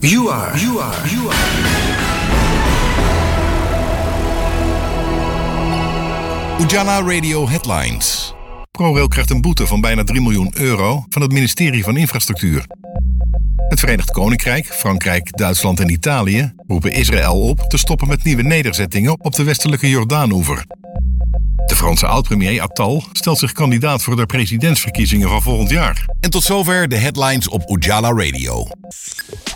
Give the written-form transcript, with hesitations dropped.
You are. Ujala Radio Headlines. ProRail krijgt een boete van bijna 3 miljoen euro van het ministerie van Infrastructuur. Het Verenigd Koninkrijk, Frankrijk, Duitsland en Italië roepen Israël op te stoppen met nieuwe nederzettingen op de westelijke Jordaanoever. De Franse oud-premier Attal stelt zich kandidaat voor de presidentsverkiezingen van volgend jaar. En tot zover de headlines op Ujala Radio.